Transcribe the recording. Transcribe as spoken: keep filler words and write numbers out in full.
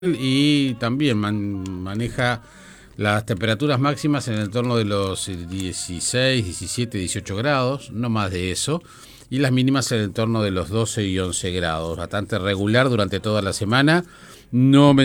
Y también man, maneja las temperaturas máximas en el entorno de los dieciséis, diecisiete, dieciocho grados, no más de eso, y las mínimas en el entorno de los doce y once grados, bastante regular durante toda la semana. No